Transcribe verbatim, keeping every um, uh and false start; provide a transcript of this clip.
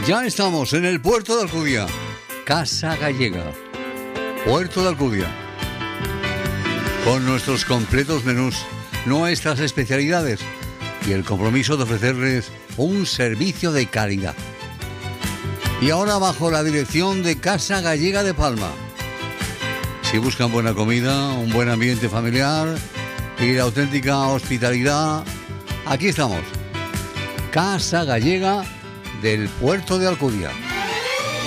Ya estamos en el puerto de Alcudia, Casa Gallega, Puerto de Alcudia, con nuestros completos menús, nuestras especialidades y el compromiso de ofrecerles un servicio de calidad. Y ahora bajo la dirección de Casa Gallega de Palma. Si buscan buena comida, un buen ambiente familiar y la auténtica hospitalidad, aquí estamos. Casa Gallega del Puerto de Alcudia.